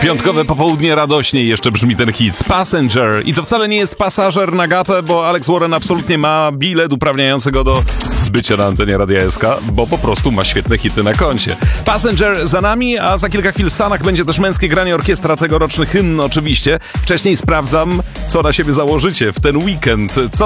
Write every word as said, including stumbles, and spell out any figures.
Piątkowe popołudnie radośnie jeszcze brzmi ten hit Passenger. I to wcale nie jest pasażer na gapę, bo Alex Warren absolutnie ma bilet uprawniający go do bycia na antenie Radia S K, bo po prostu ma świetne hity na koncie. Passenger za nami, a za kilka chwil w Stanach będzie też męskie granie orkiestra, tegoroczny hymn oczywiście. Wcześniej sprawdzam, co na siebie założycie w ten weekend. Co